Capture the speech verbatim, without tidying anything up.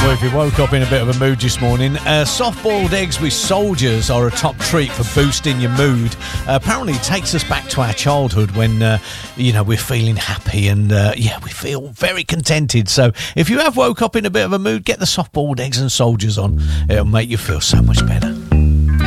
Well, if you woke up in a bit of a mood this morning, uh, soft-boiled eggs with soldiers are a top treat for boosting your mood. Uh, apparently, it takes us back to our childhood when, uh, you know, we're feeling happy and, uh, yeah, we feel very contented. So if you have woke up in a bit of a mood, get the soft-boiled eggs and soldiers on. It'll make you feel so much better.